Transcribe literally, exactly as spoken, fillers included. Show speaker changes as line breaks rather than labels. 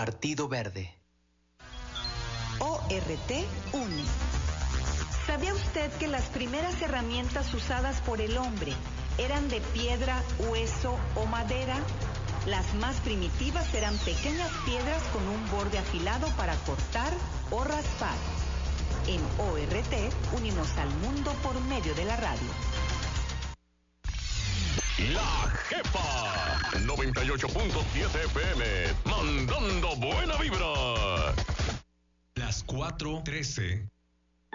Partido Verde.
O R T une. ¿Sabía usted que las primeras herramientas usadas por el hombre eran de piedra, hueso o madera? Las más primitivas eran pequeñas piedras con un borde afilado para cortar o raspar. En O R T unimos al mundo por medio de la radio.
La Jefa noventa y ocho punto siete F M, mandando buena vibra.
Las cuatro trece.